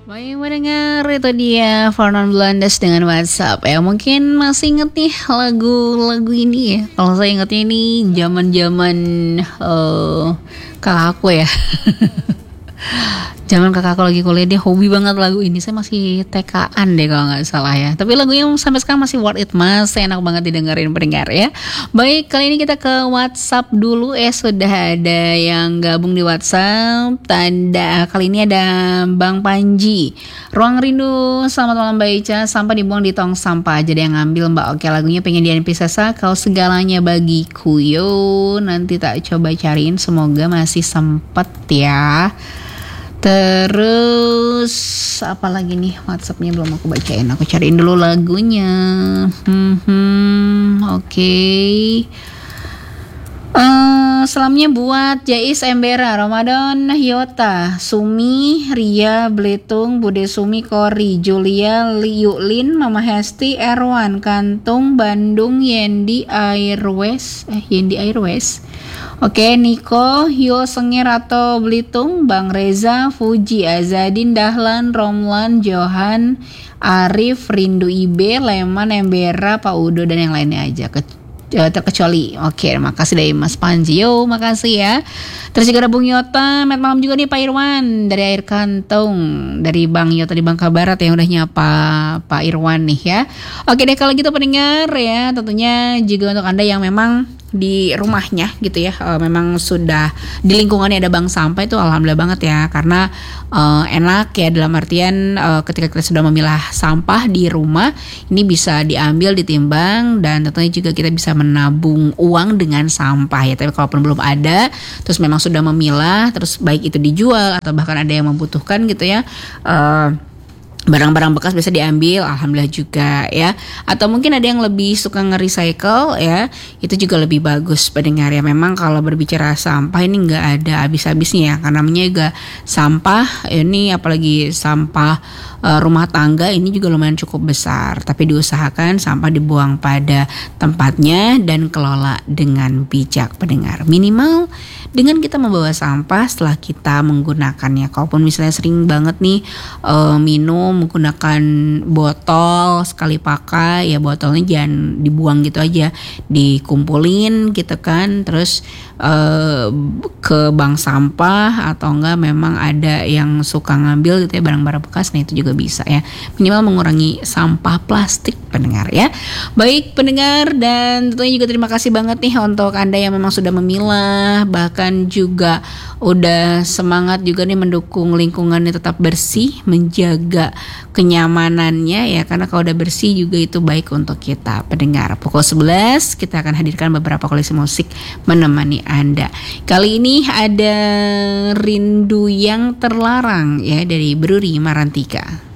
Baik mendengar itu dia Vernon Blundes dengan WhatsApp ya. Mungkin masih inget nih lagu-lagu ini ya. Kalau saya ingetnya ini zaman-zaman kakakku ya. Zaman kakakku lagi kuliah, dia hobi banget lagu ini. Saya masih TK-an deh kalau nggak salah ya. Tapi lagunya sampai sekarang masih worth it, mas. Enak banget didengerin pendengar ya. Baik, kali ini kita ke WhatsApp dulu. Sudah ada yang gabung di WhatsApp. Tanda kali ini ada Bang Panji. Ruang Rindu, selamat malam Mbak Ica. Sampah dibuang di tong sampah aja deh yang ngambil Mbak. Oke, lagunya pengen Dian Piscesa. Kau segalanya bagiku. Yo, nanti tak coba cariin. Semoga masih sempet ya. Terus apa lagi nih WhatsAppnya belum aku bacain. Aku cariin dulu lagunya. Oke. Salamnya buat Jais Embera, Ramadan Yota, Sumi, Ria, Belitung, Bude Sumi, Kori, Julia, Yuklin, Mama Hesti, Erwan, Kantung, Bandung, Yendi Airways. Oke, Niko, Yo Sengir atau Belitung, Bang Reza, Fuji, Azadin, Dahlan, Romlan, Johan, Arif, Rindu Ibe, Leman, Embera, Pak Udo dan yang lainnya aja terkecuali. Oke, makasih dari Mas Panji. Yo, makasih ya. Terus juga ada Bung Yota, malam juga nih Pak Irwan dari Air Kantong, dari Bang Yota di Bangka Barat yang udah nyapa Pak Irwan nih ya. Oke deh, kalau gitu pendengar ya, tentunya juga untuk Anda yang memang di rumahnya gitu ya, memang sudah di lingkungannya ada bank sampah, itu alhamdulillah banget ya, karena enak ya, dalam artian ketika kita sudah memilah sampah di rumah, ini bisa diambil, ditimbang, dan tentunya juga kita bisa menabung uang dengan sampah ya. Tapi kalaupun belum ada, terus memang sudah memilah, terus baik itu dijual atau bahkan ada yang membutuhkan gitu ya, barang-barang bekas bisa diambil, alhamdulillah juga ya. Atau mungkin ada yang lebih suka nge-recycle ya, itu juga lebih bagus pendengar ya. Memang kalau berbicara sampah ini nggak ada habis-habisnya ya, karena namanya juga sampah ini, apalagi sampah rumah tangga ini juga lumayan cukup besar. Tapi diusahakan sampah dibuang pada tempatnya dan kelola dengan bijak pendengar. Minimal dengan kita membawa sampah setelah kita menggunakannya. Kalaupun misalnya sering banget nih minum menggunakan botol sekali pakai ya, botolnya jangan dibuang gitu aja, dikumpulin gitu kan, terus ke bank sampah, atau enggak memang ada yang suka ngambil gitu ya barang-barang bekas, nah itu juga bisa ya, minimal mengurangi sampah plastik pendengar ya. Baik pendengar, dan tentunya juga terima kasih banget nih untuk Anda yang memang sudah memilah, bahkan juga udah semangat juga nih mendukung lingkungannya tetap bersih, menjaga kenyamanannya ya, karena kalau udah bersih juga itu baik untuk kita pendengar. Pukul 11 kita akan hadirkan beberapa koleksi musik menemani Anda. Kali ini ada Rindu yang Terlarang ya dari Bruri Marantika.